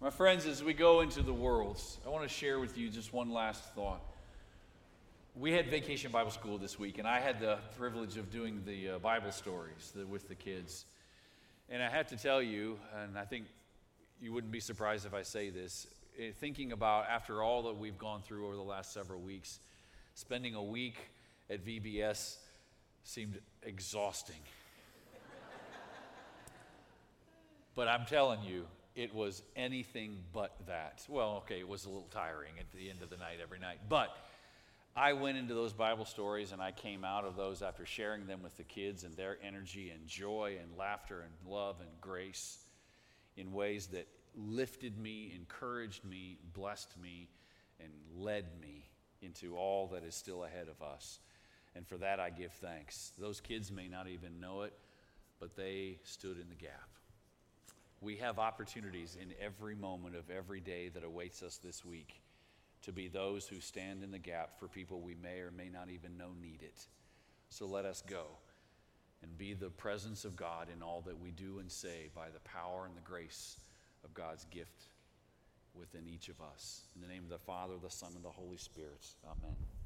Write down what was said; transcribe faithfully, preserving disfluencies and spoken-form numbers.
My friends, as we go into the world, I want to share with you just one last thought. We had Vacation Bible School this week, and I had the privilege of doing the uh, Bible stories the, with the kids. And I have to tell you, and I think you wouldn't be surprised if I say this, eh, thinking about after all that we've gone through over the last several weeks, spending a week at V B S seemed exhausting. But I'm telling you, it was anything but that. Well, okay, it was a little tiring at the end of the night every night. But I went into those Bible stories and I came out of those after sharing them with the kids and their energy and joy and laughter and love and grace in ways that lifted me, encouraged me, blessed me, and led me into all that is still ahead of us. And for that I give thanks. Those kids may not even know it, but they stood in the gap. We have opportunities in every moment of every day that awaits us this week to be those who stand in the gap for people we may or may not even know need it. So let us go and be the presence of God in all that we do and say by the power and the grace of God's gift within each of us. In the name of the Father, the Son, and the Holy Spirit. Amen.